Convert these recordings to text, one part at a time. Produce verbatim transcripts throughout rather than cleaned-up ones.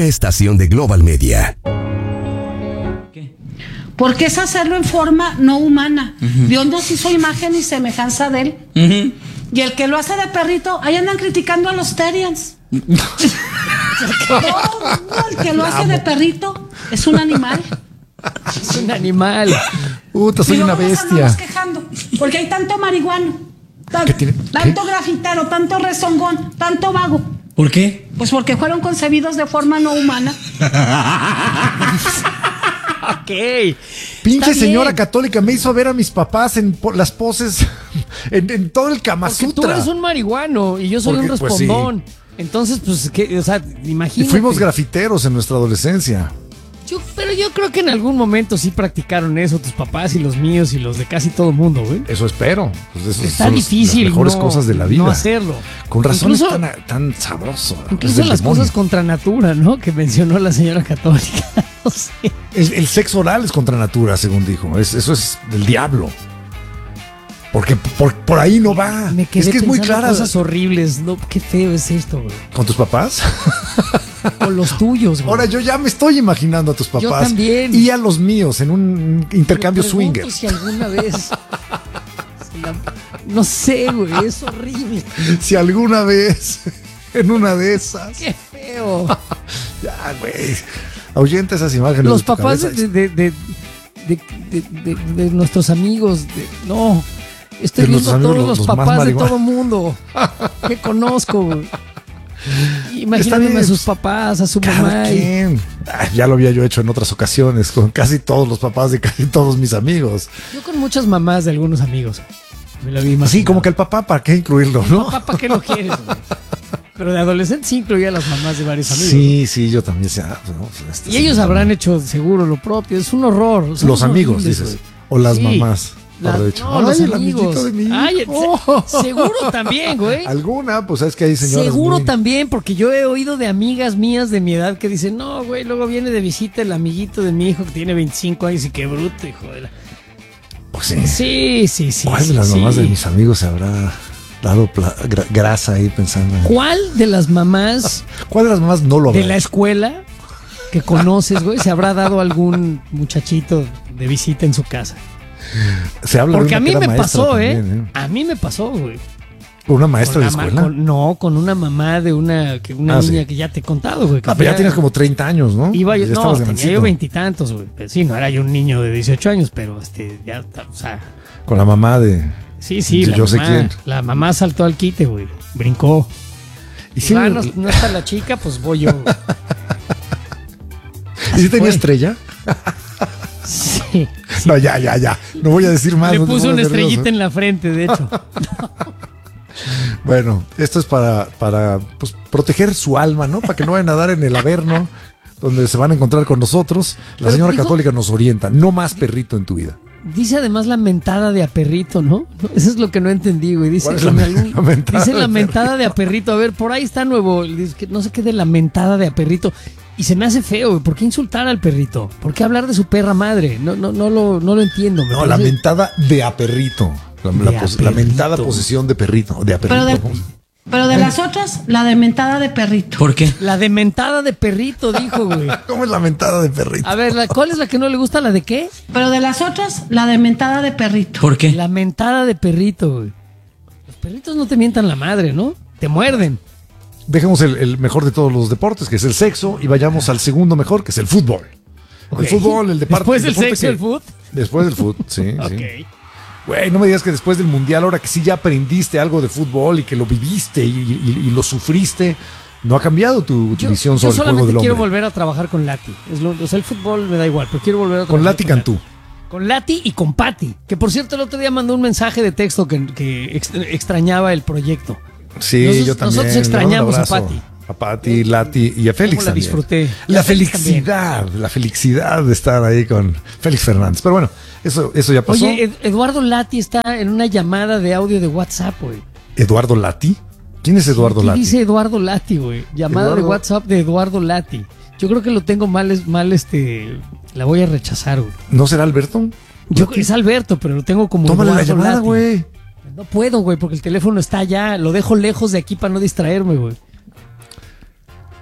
estación de Global Media. Porque es hacerlo en forma no humana. Uh-huh. Dios nos hizo imagen y semejanza de él. Uh-huh. Y el que lo hace de perrito, ahí andan criticando a los Terians. No, no, el que lo hace de perrito es un animal. Es un animal. Puta, soy una bestia. Quejando porque hay tanto marihuano, tanto, tanto grafitero, tanto rezongón, tanto vago. ¿Por qué? Pues porque fueron concebidos de forma no humana. Ok. Pinche señora católica me hizo ver a mis papás en po- las poses en, en todo el Kama Sutra. Porque tú eres un marihuano y yo soy porque, un respondón. Pues sí. Entonces, pues, ¿qué? O sea, imagínate. Y fuimos grafiteros en nuestra adolescencia. Yo, pero yo creo que en algún momento sí practicaron eso, tus papás y los míos y los de casi todo el mundo, güey. Eso espero. Pues eso Está son difícil las mejores no, cosas de la vida. No hacerlo. Con razón incluso, es tan, tan sabroso. Incluso las demonio. Cosas contra natura, ¿no? Que mencionó la señora católica. No sé. El, el sexo oral es contra natura, según dijo. Es, eso es del diablo. Porque por, por ahí no va. Me quedé es que es muy clara. Cosas horribles. No, qué feo es esto, güey. ¿Con tus papás? Con los tuyos, güey. Ahora yo ya me estoy imaginando a tus papás. Yo también. Y a los míos en un intercambio swinger. Si alguna vez. si la, no sé, güey. Es horrible. Si alguna vez. En una de esas. Qué feo. Ya, güey. Ahuyenta esas imágenes. Los de tu papás de, de, de, de, de, de, de nuestros amigos. De, no. Estoy de viendo a todos los, los papás de todo mundo que conozco, güey. Imaginándome a sus papás, a su Cada mamá. Quien. Y... Ay, ya lo había yo hecho en otras ocasiones con casi todos los papás de casi todos mis amigos. Yo con muchas mamás de algunos amigos. Me lo vi imaginado. Sí, como que el papá, ¿para qué incluirlo, no? El papá, ¿para qué lo quieres, güey? Pero de adolescente sí incluía a las mamás de varios amigos. Sí, ¿no? Sí, yo también decía. No, pues este y ellos habrán hecho seguro lo propio. Es un horror. Los amigos, dices. Wey. O las sí. mamás. La, no, Ay, los el amigos. De mi Ay, oh. se, seguro también, güey. Alguna, pues es que hay señoras. Seguro muy... también, porque yo he oído de amigas mías de mi edad que dicen, no, güey, luego viene de visita el amiguito de mi hijo que tiene veinticinco años y qué bruto, hijo de la... Pues sí. Sí, sí, sí. ¿Cuál sí, de las sí. mamás de mis amigos se habrá dado pla- gra- grasa ahí pensando? En... ¿Cuál de las mamás? ¿Cuál de las mamás no lo habrá de la escuela que conoces, güey, se habrá dado algún muchachito de visita en su casa? Se habla porque de a mí me pasó, también, ¿eh? A mí me pasó, güey. ¿Con una maestra con de escuela? Con, no, con una mamá de una, que una ah, niña sí. que ya te he contado, güey. Ah, pero ya tienes como treinta años, ¿no? Iba yo, ya no, tenía grandecito. yo veintitantos, güey. Sí, no era yo un niño de dieciocho años, pero este, ya, o sea. Con la mamá de. Sí, sí, de la yo mamá, sé quién. La mamá saltó al quite, güey. Brincó. Y si ah, no, no está la chica, pues voy yo. ¿Y si tenía estrella? Sí, sí. No, ya, ya, ya. No voy a decir más. Le no puso una estrellita nervioso. en la frente, de hecho. Bueno, esto es para, para pues, proteger su alma, ¿no? Para que no vayan a dar en el Averno, donde se van a encontrar con nosotros. La Pero señora dijo, católica nos orienta. No más perrito en tu vida. Dice además la mentada de a perrito, ¿no? Eso es lo que no entendí, güey. Dice ¿Cuál es la, la, algún, la mentada dice de la mentada perrito? de a perrito. A ver, por ahí está nuevo. No sé qué de la mentada de a perrito. Y se me hace feo, güey. ¿Por qué insultar al perrito? ¿Por qué hablar de su perra madre? No, no, no lo, no lo entiendo. No, la mentada de a perrito. La, de la, a pos, perrito. la mentada posesión de perrito. De a perrito. Pero de, pero de las otras, la de mentada de perrito. ¿Por qué? La de mentada de perrito, dijo, güey. ¿Cómo es la mentada de perrito? A ver, la, ¿cuál es la que no le gusta? ¿La de qué? Pero de las otras, la de mentada de perrito. ¿Por qué? La mentada de perrito, güey. Los perritos no te mientan la madre, ¿no? Te muerden. Dejemos el, el mejor de todos los deportes, que es el sexo, y vayamos al segundo mejor, que es el fútbol. Okay. El fútbol, el deporte. ¿Después del deporte sexo, que, el fútbol? Después del fútbol, sí, okay. sí. Güey, no me digas que después del mundial, ahora que sí ya aprendiste algo de fútbol y que lo viviste y, y, y lo sufriste, no ha cambiado tu, tu yo, visión yo sobre el juego del hombre. Yo solamente quiero volver a trabajar con Lati. Es lo, o sea, el fútbol me da igual, pero quiero volver a trabajar con Lati Cantú. Lati. Con Lati y con Patti, que por cierto el otro día mandó un mensaje de texto que, que ex, extrañaba el proyecto. Sí, nosotros, yo también. Nosotros extrañamos a Patti. A Patti, Lati y a Félix la también. disfruté. La felicidad, también. la felicidad de estar ahí con Félix Fernández. Pero bueno, eso, eso ya pasó. Oye, Ed, Eduardo Lati está en una llamada de audio de WhatsApp, güey. ¿Eduardo Lati? ¿Quién es Eduardo ¿Qué Lati? dice Eduardo Lati, güey? Llamada Eduardo... de WhatsApp de Eduardo Lati. Yo creo que lo tengo mal, mal, este, la voy a rechazar, güey. ¿No será Alberto? Yo, es Alberto, pero lo tengo como Tómale Eduardo la llamada, güey. No puedo, güey, porque el teléfono está allá. Lo dejo lejos de aquí para no distraerme, güey.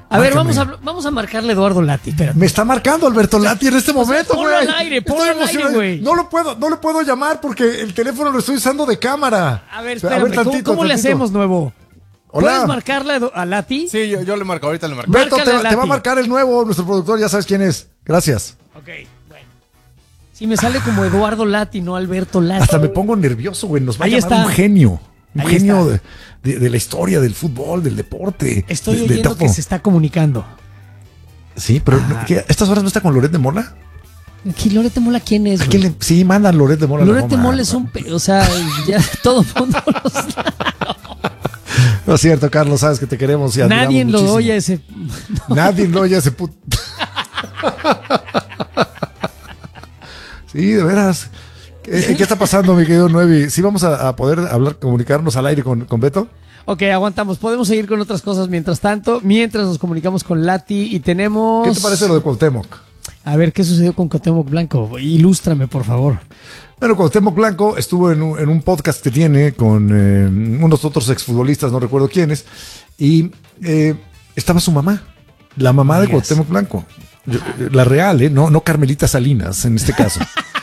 A ver, vamos a, vamos a marcarle a Eduardo Lati. Espérate. Me está marcando Alberto Lati en este momento, güey. Ponlo al aire, ponlo al aire, güey. No lo puedo, no lo puedo llamar porque el teléfono lo estoy usando de cámara. A ver, espérame, a ver, tantito, ¿cómo, cómo tantito. le hacemos, nuevo? Hola. ¿Puedes marcarle a, a Lati? Sí, yo, yo le marco, ahorita le marco. Beto, te, te va a marcar el nuevo, nuestro productor, ya sabes quién es. Gracias. Ok, bueno. Si me sale como Eduardo Lati, no Alberto Lati. Hasta me pongo nervioso, güey. Nos va Ahí a llamar está. un genio. Un Ahí genio de, de, de la historia del fútbol, del deporte. Estoy de, oyendo de que se está comunicando. Sí, pero ah. ¿qué, ¿estas horas no está con Loret de Mola? ¿Aquí Loret de Mola quién es? ¿A quién le, sí, mandan Loret de Mola. Loret de Mola es un... O sea, ya todo el mundo lo sabe. No es cierto, Carlos, sabes que te queremos y admiramos Nadie lo muchísimo. oye ese... No. Nadie lo oye ese puto... Sí, de veras. ¿Qué, ¿Qué está pasando, mi querido Nuevi? ¿Sí vamos a, a poder hablar, comunicarnos al aire con, con Beto? Ok, aguantamos. Podemos seguir con otras cosas mientras tanto, mientras nos comunicamos con Lati y tenemos... ¿Qué te parece lo de Cuauhtémoc? A ver, ¿qué sucedió con Cuauhtémoc Blanco? Ilústrame, por favor. Bueno, Cuauhtémoc Blanco estuvo en un, en un podcast que tiene con eh, unos otros exfutbolistas, no recuerdo quiénes, y eh, estaba su mamá, la mamá de Cuauhtémoc Blanco. Yo, la real, ¿eh? No, no Carmelita Salinas, en este caso.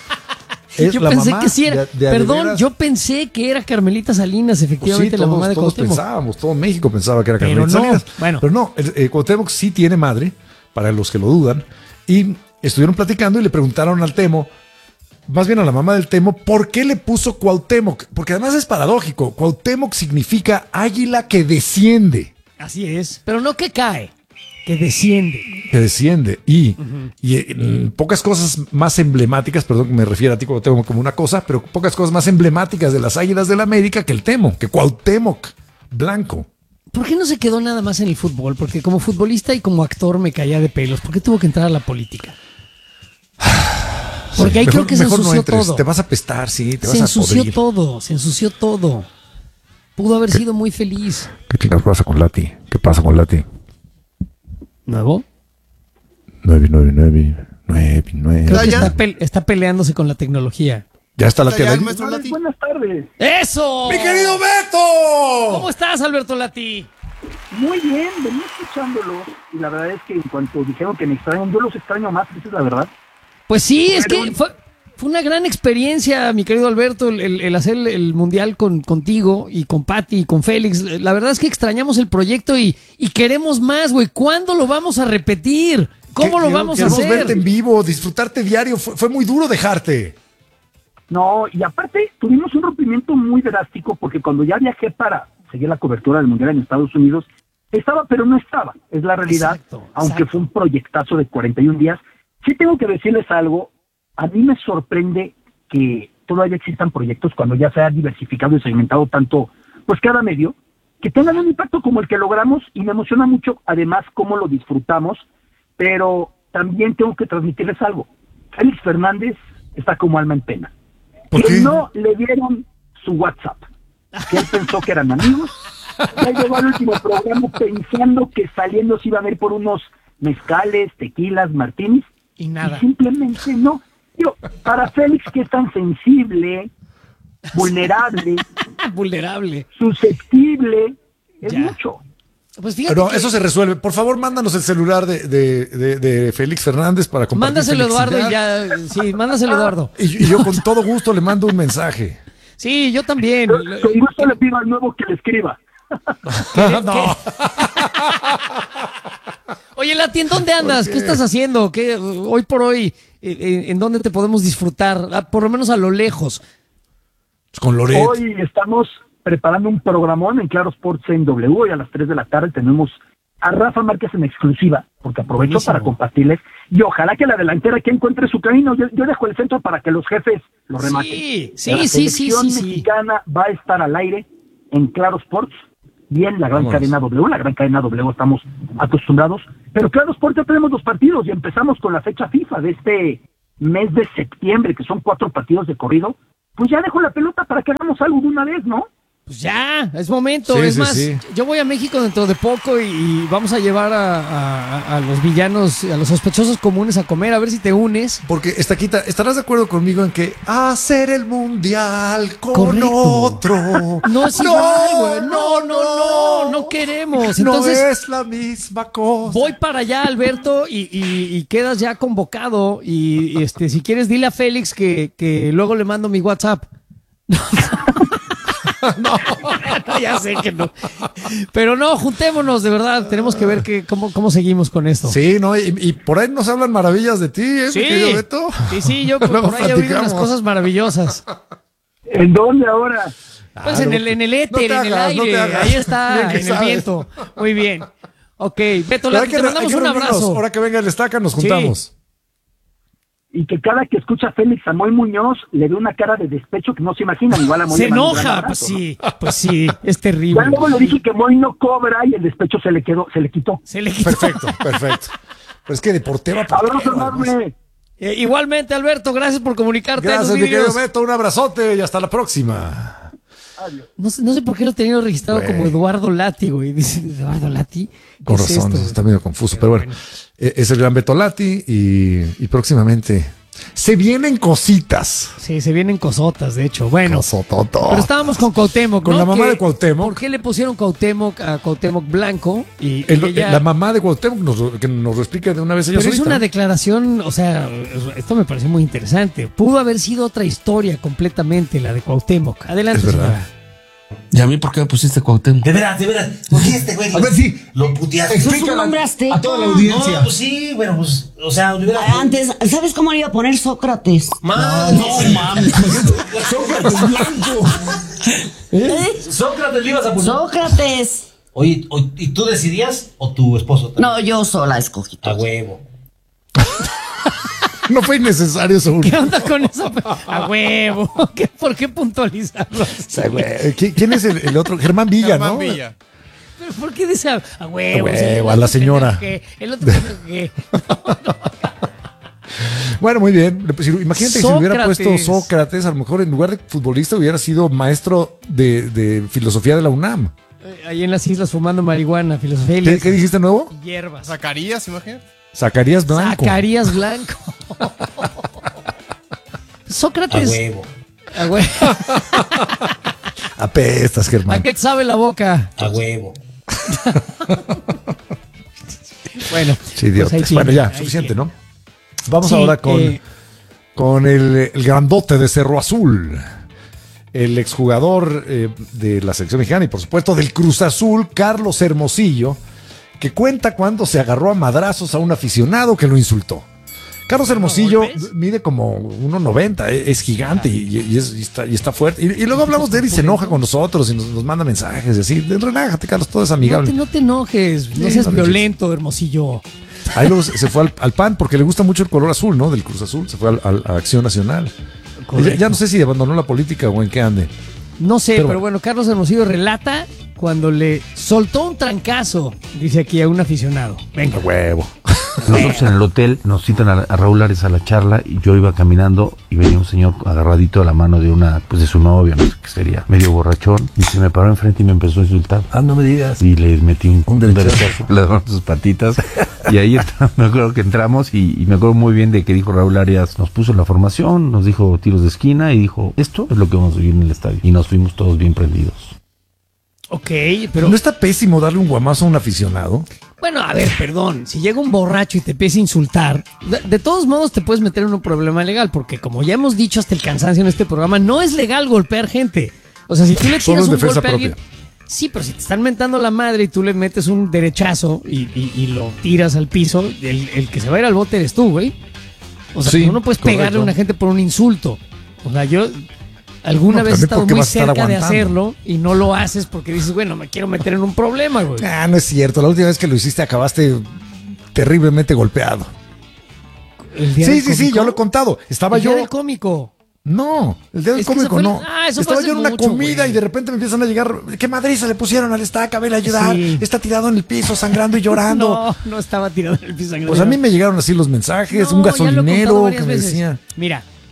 Es yo la pensé mamá que sí era. De, de perdón, veras, yo pensé que era Carmelita Salinas, efectivamente, pues sí, la todos, mamá de todos Cuauhtémoc. pensábamos, todo México pensaba que era Pero Carmelita no, Salinas. bueno. Pero no, eh, Cuauhtémoc sí tiene madre, para los que lo dudan, y estuvieron platicando y le preguntaron al Temo, más bien a la mamá del Temo, ¿por qué le puso Cuauhtémoc? Porque además es paradójico, Cuauhtémoc significa águila que desciende. Así es, pero no que cae, que desciende. Que desciende. Y, uh-huh. y eh, pocas cosas más emblemáticas, perdón que me refiero a ti Cuauhtémoc como una cosa, pero pocas cosas más emblemáticas de las Águilas del la América que el Temo, que Cuauhtémoc Blanco. ¿Por qué no se quedó nada más en el fútbol? Porque como futbolista y como actor me caía de pelos. ¿Por qué tuvo que entrar a la política? Porque sí, ahí mejor, creo que se ensució no entres, todo. Te vas a pestar, sí, te se vas a podrir. Se ensució todo, se ensució todo. Pudo haber sido muy feliz. ¿Qué chingados pasa con Lati? ¿Qué pasa con Lati? ¿Nuevo? nueve nueve nueve nueve nueve Creo que está, pe- está peleándose con la tecnología. Ya está Lati. Ya, Buenas tardes. ¡Eso! ¡Mi querido Beto! ¿Cómo estás, Alberto Lati? Muy bien, venía escuchándolo y la verdad es que en cuanto dijeron que me extrañan, yo los extraño más, esa es la verdad. Pues sí, Pero... es que fue, fue una gran experiencia, mi querido Alberto, el, el, el hacer el mundial con, contigo y con Pati y con Félix. La verdad es que extrañamos el proyecto y, y queremos más, güey. ¿Cuándo lo vamos a repetir? ¿Cómo lo vamos a hacer? Queremos verte en vivo, disfrutarte diario. Fue, fue muy duro dejarte. No, y aparte tuvimos un rompimiento muy drástico porque cuando ya viajé para seguir la cobertura del mundial en Estados Unidos, estaba, pero no estaba. Es la realidad, exacto, aunque exacto. fue un proyectazo de cuarenta y un días. Sí tengo que decirles algo, a mí me sorprende que todavía existan proyectos cuando ya se ha diversificado y segmentado tanto, pues cada medio, que tengan un impacto como el que logramos y me emociona mucho, además, cómo lo disfrutamos, pero también tengo que transmitirles algo. Félix Fernández está como alma en pena. ¿Por que qué? no le dieron su WhatsApp, que él pensó que eran amigos, ya llegó al último programa pensando que saliendo se iban a ir por unos mezcales, tequilas, martinis, y nada. Y simplemente no. Digo, para Félix, que es tan sensible, vulnerable, vulnerable, susceptible, es ya. mucho. Pues fíjate Pero que... eso se resuelve. Por favor, mándanos el celular de, de, de, de Félix Fernández para compartir. Mándaselo, Eduardo, y ya. Sí, mándaselo, Eduardo. Y, y yo con todo gusto le mando un mensaje. Sí, yo también. Yo, con gusto le pido al nuevo que le escriba. ¿Qué, no. qué? Oye, Lati, ¿en dónde andas? ¿Qué? ¿Qué estás haciendo? ¿Qué, hoy por hoy, eh, ¿en dónde te podemos disfrutar? Ah, por lo menos a lo lejos. Con Loret. Hoy estamos preparando un programón en Claro Sports en W y a las tres de la tarde tenemos a Rafa Márquez en exclusiva, porque aprovecho Buenísimo. para compartirles y ojalá que la delantera que encuentre su camino. Yo, yo dejo el centro para que los jefes lo rematen. Sí, sí, la sí, sí, selección sí, sí. mexicana va a estar al aire en Claro Sports y en la gran Vámonos. cadena W, la gran cadena W estamos acostumbrados, pero Claro Sports ya tenemos los partidos y empezamos con la fecha FIFA de este mes de septiembre, que son cuatro partidos de corrido. Pues ya dejo la pelota para que hagamos algo de una vez, ¿no? Pues ya, es momento. Sí, es sí, más, sí. yo voy a México dentro de poco y, y vamos a llevar a, a, a los villanos, a los sospechosos comunes a comer, a ver si te unes. Porque, Estaquita, ¿estarás de acuerdo conmigo en que hacer el mundial con Correcto. otro? No es igual, güey. No, no, no, no queremos. Entonces, no es la misma cosa. voy para allá, Alberto, y, y, y quedas ya convocado. Y, y, este, si quieres, dile a Félix que, que luego le mando mi WhatsApp. No, no, ya sé que no. Pero no, juntémonos, de verdad. Tenemos que ver que, cómo, cómo seguimos con esto. Sí, no, y, y por ahí nos hablan maravillas de ti, ¿eh, Sí, mi querido Beto? sí, sí, yo por, Luego por ahí he oído unas platicamos. cosas maravillosas. ¿En dónde ahora? Pues Ah, en no, el, en el éter, no te en el hagas, no te aire, hagas. ahí está, Bien que en el sabes. viento. Muy bien. Ok, Beto, Pero hay Lati, que te re- mandamos hay que un reunirnos. abrazo. Ahora que venga el Estaca, nos juntamos. Y que cada que escucha a Félix Samuel Muñoz le dé una cara de despecho que no se imaginan. Igual a Moy Se le manda un gran enoja, abrazo, pues ¿no? sí, pues sí, es Ya terrible. luego le dije que Moy no cobra y el despecho se le quedó, se le quitó. Se le quitó. Perfecto, perfecto. Pero es que de portero a portero. Abrazo además. enorme. Eh, igualmente, Alberto, gracias por comunicarte. Gracias, Nos mi querido vimos. Beto. Un abrazote y hasta la próxima. No sé, no sé por qué lo tenía registrado Güey. como Eduardo Lati, güey. Dice Eduardo Lati. ¿Qué Con es razón, esto? está medio confuso. Pero bueno, eh, es el gran Beto Lati y, y próximamente se vienen cositas. Sí, se vienen cosotas, de hecho. Bueno, Cosototo. pero estábamos con Cuauhtémoc, Con ¿no? la mamá Que- de Cuauhtémoc. ¿Por qué le pusieron Cuauhtémoc a Cuauhtémoc Blanco? Y, El- y ella- La mamá de Cuauhtémoc nos, que nos lo explique de una vez ella Pero es solita. una declaración, o sea, esto me pareció muy interesante. Pudo haber sido otra historia completamente, la de Cuauhtémoc. Adelante, Es verdad. señora. ¿Y a mí por qué me pusiste Cuauhtémoc? De veras, de veras. ¿Por qué este güey? A ver, sí. Lo puteaste. Explícale Es un nombre azteca. a toda la audiencia. No, pues sí, bueno, pues, o sea, le hubiera... Antes, ¿sabes cómo le iba a poner Sócrates? Man, no, mames. Sócrates Blanco. ¿Eh? Sócrates le ibas a poner. Sócrates. Oye, o- ¿y tú decidías o tu esposo también? No, yo sola escogí. A huevo. No fue innecesario eso. ¿Qué onda con eso? A huevo. ¿Qué- ¿Por qué puntualizarlo? O sea, güey, ¿qui- ¿Quién es el, el otro? Germán Villa, Germán ¿no? Villa. ¿Pero ¿Por qué dice a, a huevo? A huevo, O sea, el a otro la señora. pendejo que- El otro pendejo que- Bueno, muy bien. Pues, imagínate que si hubiera Sócrates. puesto Sócrates, a lo mejor en lugar de futbolista hubiera sido maestro de, de filosofía de la UNAM. Eh, Ahí en las islas fumando marihuana, filosofía y ¿Qué, letras qué dijiste nuevo? y hierbas. Zacarías, imagínate. Zacarías Blanco. Zacarías Blanco. A Sócrates. huevo. A huevo. Apestas, ¿A Germán. qué te sabe la boca? A huevo. Bueno, Sí, idiotas. pues ahí tiene, Bueno, ya, ahí suficiente, tiene. ¿no? Vamos Sí, ahora con, eh, con el, el grandote de Cerro Azul. El exjugador eh, de la selección mexicana y por supuesto del Cruz Azul, Carlos Hermosillo, que cuenta cuando se agarró a madrazos a un aficionado que lo insultó. Carlos Hermosillo golpes? mide como uno noventa, es, es gigante y, y es- y está, y está fuerte. Y, y luego hablamos de él y se enoja con nosotros y nos, nos manda mensajes y así. Relájate, Carlos, todo es no amigable. te, no te enojes, no Sí, seas no me violento, Hermosillo. Ahí luego se se fue al, al P A N porque le gusta mucho el color azul, ¿no? Del Cruz Azul. Se fue al- al- a Acción Nacional. Ya, ya no sé si abandonó la política o en qué ande. No sé, Pero pero, bueno. bueno, Carlos Hermosillo relata cuando le soltó un trancazo, dice aquí, a un aficionado. Venga. A huevo. Nosotros en el hotel nos citan a, a Raúl Arias a la charla y yo iba caminando y venía un señor agarradito de la mano de una, pues de su novia, no sé qué sería, medio borrachón, y se me paró enfrente y me empezó a insultar. Ah, no me digas. Y le metí un, un derechazo, le dieron sus patitas y ahí está, me acuerdo que entramos y, y me acuerdo muy bien de que dijo Raúl Arias, nos puso la formación, nos dijo tiros de esquina y dijo, esto es lo que vamos a vivir en el estadio. Y nos fuimos todos bien prendidos. Ok, pero ¿No está pésimo darle un guamazo a un aficionado? bueno, a ver, perdón, si llega un borracho y te empieza a insultar, de, de todos modos te puedes meter en un problema legal, porque como ya hemos dicho hasta el cansancio en este programa, no es legal golpear gente. O sea, si tú le Solo tiras en un defensa golpe a alguien... propia. Sí, pero si te están mentando la madre y tú le metes un derechazo y, y- y lo tiras al piso, el, el que se va a ir al bote eres tú, güey. O sea, Sí, tú no puedes pegarle correcto. a una gente por un insulto. O sea, yo alguna No, vez he también estado porque muy vas a estar cerca de aguantando. hacerlo y no lo haces porque dices, bueno, me quiero meter en un problema, güey. Ah, no es cierto. La última vez que lo hiciste acabaste terriblemente golpeado. El día Sí, del sí, sí, cómico. yo lo he contado. Estaba El día yo... del cómico. No, el día del Es que cómico eso fue el- no. ah, eso fue Estaba hace yo en una mucho, comida güey. y de repente me empiezan a llegar. ¿Qué madriza le pusieron al Estaca? Vele a ayudar. Sí. Está tirado en el piso, sangrando y llorando. No, no estaba tirado en el piso. Pues a mí me llegaron así los mensajes, No, un ya lo he contado gasolinero que varias me veces. decía. Mira,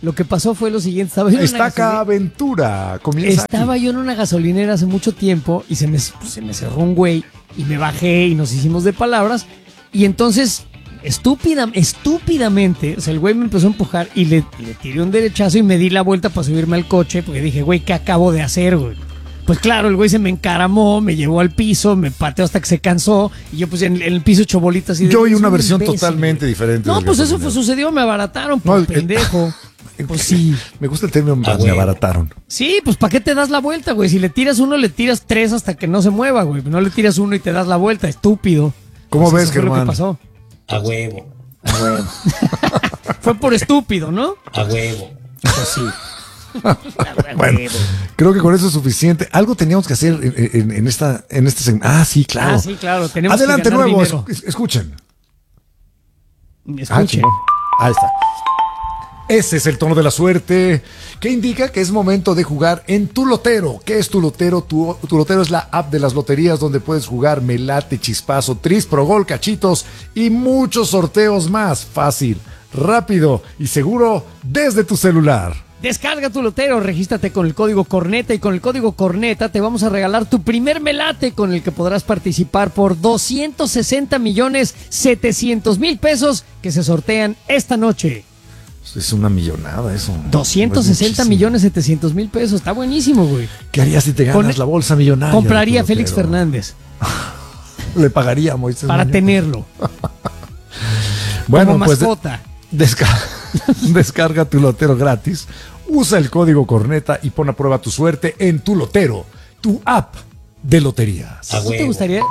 Lo que pasó fue lo siguiente. Estaba yo en una Estaca gasolina- Aventura. Comienza Estaba aquí. yo en una gasolinera hace mucho tiempo y se me, se me cerró un güey y me bajé y nos hicimos de palabras. Y entonces, estúpida, estúpidamente, o sea, el güey me empezó a empujar y le, le tiré un derechazo y me di la vuelta para subirme al coche porque dije, güey, ¿qué acabo de hacer, güey? Pues claro, el güey se me encaramó, me llevó al piso, me pateó hasta que se cansó y yo pues en, en el piso hecho bolitas y Yo oí "Es una un versión imbécil, totalmente güey". diferente. No, del pues eso gasolinero. fue, sucedió, me abarataron, No, por el- pendejo. Pues sí. Me gusta el término, Ah, me güey. abarataron. Sí, pues ¿para qué te das la vuelta, güey? Si le tiras uno, le tiras tres hasta que no se mueva, güey. No le tiras uno y te das la vuelta, estúpido. ¿Cómo Pues ves, eso fue lo que Germán? pasó. A huevo. A huevo. Fue por estúpido, ¿no? A huevo. Pues sí. Bueno, creo que con eso es suficiente. Algo teníamos que hacer en, en- en esta, en este segmento. Ah, sí, claro. Ah, sí, claro. Tenemos Adelante, que ganar nuevo. dinero. es- Escuchen. Ah, Escuchen. chingón. Ahí está. Ese es el tono de la suerte, que indica que es momento de jugar en Tu Lotero. ¿Qué es Tu Lotero? Tu, tu Lotero es la app de las loterías donde puedes jugar Melate, Chispazo, Tris, Progol, Cachitos y muchos sorteos más. Fácil, rápido y seguro desde tu celular. Descarga Tu Lotero, regístrate con el código Corneta y con el código Corneta te vamos a regalar tu primer melate con el que podrás participar por doscientos sesenta millones setecientos mil pesos que se sortean esta noche. Es una millonada eso. doscientos sesenta Es muchísimo. millones setecientos mil pesos, está buenísimo, güey. ¿Qué harías si te ganas Con- la bolsa millonaria? Compraría de a Tu Félix Lotero? Fernández Le pagaría a Moisés para Muñoz. tenerlo Bueno, como pues de- mascota. Desca- descarga Tu Lotero gratis, usa el código Corneta y pon a prueba tu suerte en Tu Lotero, tu app de loterías. A ¿No te huevo. gustaría?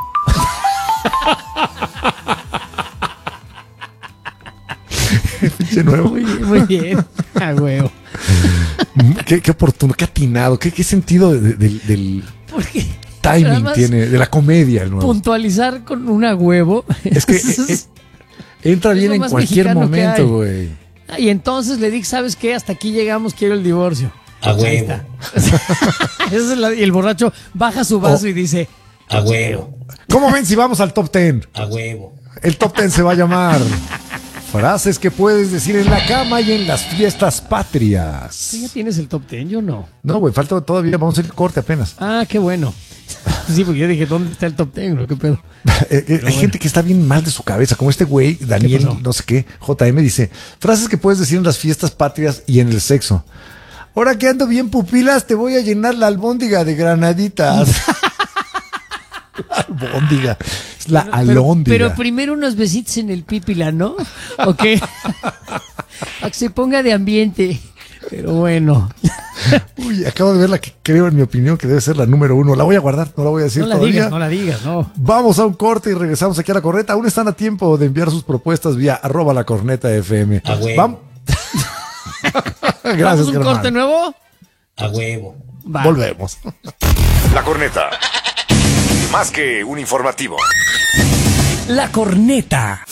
Pinche nuevo. Muy bien, muy bien. A huevo. Qué, qué oportuno, qué atinado, qué, qué sentido de- de- del Porque nada timing más tiene, de la comedia el nuevo. puntualizar con una huevo. Es que Eso eh, eh, entra es bien lo en más cualquier mexicano que momento, hay. güey. Ah, y entonces le dije, ¿sabes qué? Hasta aquí llegamos, quiero el divorcio. A huevo. Esa es la- y el borracho baja su vaso Oh. y dice, A huevo. ¿Cómo ven si vamos al top ten? A huevo. El top ten se va a llamar Frases que puedes decir en la cama y en las fiestas patrias. ¿tú ya tienes el top ten? Yo no. No, güey, falta todavía, vamos a ir corte apenas. Ah, qué bueno. Sí, porque yo dije, ¿dónde está el top ten? ¿Qué pedo? Eh, eh, hay gente que está bien mal de su cabeza, como este güey, Daniel, pasó? no sé qué, J M dice, frases que puedes decir en las fiestas patrias y en el sexo. Ahora que ando bien pupilas, te voy a llenar la albóndiga de granaditas. La albóndiga, es la Pero, alóndiga. pero primero unos besitos en el pípila, ¿no? ¿O qué? A que se ponga de ambiente. Pero bueno. Uy, acabo de ver la que creo, en mi opinión, que debe ser la número uno. La voy a guardar, no la voy a decir No la todavía. digas, no la digas, no. Vamos a un corte y regresamos aquí a La Corneta. Aún están a tiempo de enviar sus propuestas vía arroba la corneta F M. A huevo. Vam- Gracias, ¿Vamos a un Germán. corte nuevo? A huevo. Va. Volvemos. La Corneta. Más que un informativo. La corneta.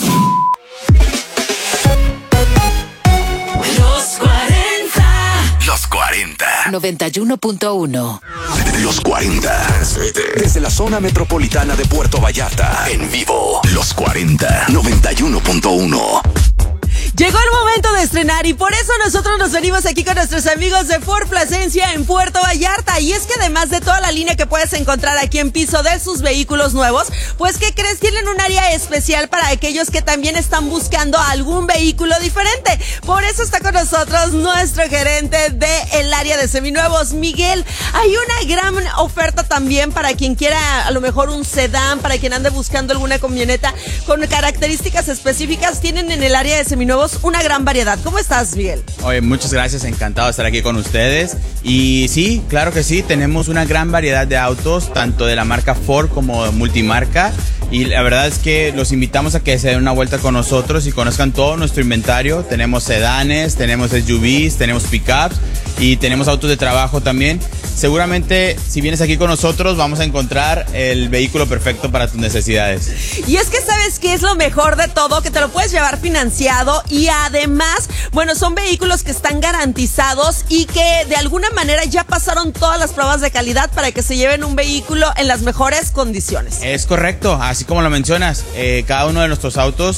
Los cuarenta. Los cuarenta. noventa y uno punto uno. Los cuarenta. Desde la zona metropolitana de Puerto Vallarta. En vivo. Los cuarenta. noventa y uno punto uno. Llegó el momento de estrenar y por eso nosotros nos venimos aquí con nuestros amigos de Ford Plasencia en Puerto Vallarta. Y es que además de toda la línea que puedes encontrar aquí en piso de sus vehículos nuevos, pues ¿qué crees? Tienen un área especial para aquellos que también están buscando algún vehículo diferente. Por eso está con nosotros nuestro gerente del área de seminuevos, Miguel. Hay una gran oferta también para quien quiera a lo mejor un sedán, para quien ande buscando alguna camioneta con características específicas. Tienen en el área de seminuevos una gran variedad. ¿Cómo estás, Miguel? Oye, muchas gracias, encantado de estar aquí con ustedes. Y sí, claro que sí, tenemos una gran variedad de autos, tanto de la marca Ford como multimarca. Y la verdad es que los invitamos a que se den una vuelta con nosotros y conozcan todo nuestro inventario. Tenemos sedanes, tenemos S U Vs, tenemos pickups y tenemos autos de trabajo también. Seguramente, si vienes aquí con nosotros, vamos a encontrar el vehículo perfecto para tus necesidades. Y es que sabes qué es lo mejor de todo, que te lo puedes llevar financiado y además, bueno, son vehículos que están garantizados y que de alguna manera ya pasaron todas las pruebas de calidad para que se lleven un vehículo en las mejores condiciones. Es correcto, así como lo mencionas, eh, cada uno de nuestros autos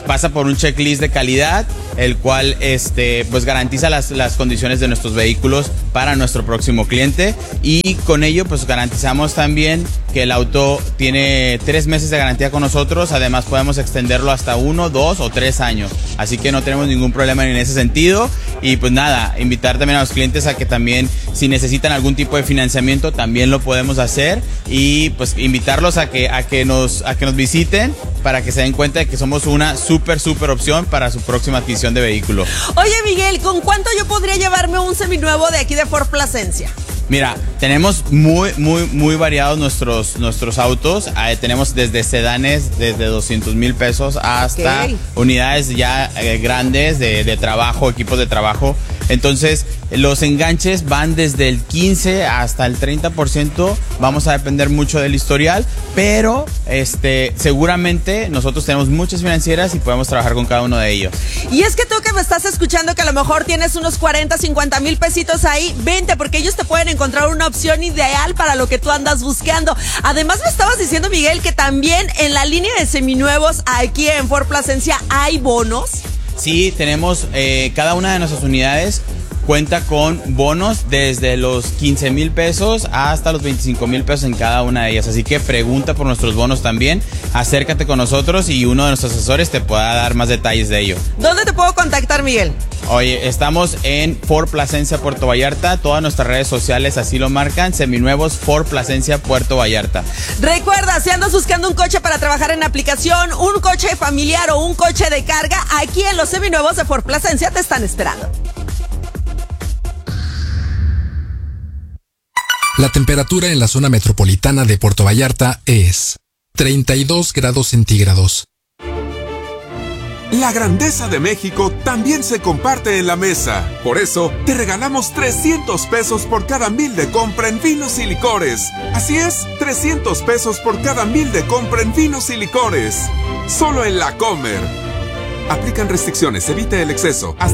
pasa por un checklist de calidad, el cual este, pues garantiza las, las condiciones de nuestros vehículos para nuestro próximo cliente, y con ello pues garantizamos también que el auto tiene tres meses de garantía con nosotros. Además podemos extenderlo hasta uno, dos o tres años, así que no tenemos ningún problema en ese sentido. Y pues nada, invitar también a los clientes a que también, si necesitan algún tipo de financiamiento, también lo podemos hacer, y pues invitarlos a que, a que nos, a que nos visiten para que se den cuenta de que somos una súper, súper opción para su próxima adquisición de vehículo. Oye, Miguel, ¿con cuánto yo podría llevarme un seminuevo de aquí de Ford Plasencia? Mira, tenemos muy, muy, muy variados nuestros, nuestros autos. Eh, tenemos desde sedanes desde doscientos mil pesos hasta okay. unidades ya eh, grandes de, de trabajo, equipos de trabajo. Entonces, los enganches van desde el quince hasta el treinta por ciento. Vamos a depender mucho del historial, pero este, seguramente nosotros tenemos muchas financieras y podemos trabajar con cada uno de ellos. Y es que tú que me estás escuchando, que a lo mejor tienes unos cuarenta, cincuenta mil pesitos ahí, vente, porque ellos te pueden encontrar una opción ideal para lo que tú andas buscando. Además, me estabas diciendo, Miguel, que también en la línea de seminuevos aquí en Ford Plasencia hay bonos. Sí, tenemos eh, cada una de nuestras unidades cuenta con bonos desde los quince mil pesos hasta los veinticinco mil pesos en cada una de ellas. Así que pregunta por nuestros bonos también, acércate con nosotros y uno de nuestros asesores te pueda dar más detalles de ello. ¿Dónde te puedo contactar, Miguel? Oye, estamos en Ford Plasencia, Puerto Vallarta. Todas nuestras redes sociales así lo marcan: seminuevos Ford Plasencia, Puerto Vallarta. Recuerda, si andas buscando un coche para trabajar en aplicación, un coche familiar o un coche de carga, aquí en los seminuevos de Ford Plasencia te están esperando. La temperatura en la zona metropolitana de Puerto Vallarta es treinta y dos grados centígrados. La grandeza de México también se comparte en la mesa. Por eso, te regalamos trescientos pesos por cada mil de compra en vinos y licores. Así es, trescientos pesos por cada mil de compra en vinos y licores. Solo en La Comer. Aplican restricciones, evite el exceso. Hasta